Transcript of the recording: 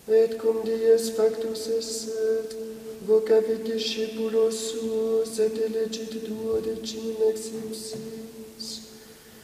et cum dies factus esset, vocavit discipulos suos, et elegit 12 ex ipsis.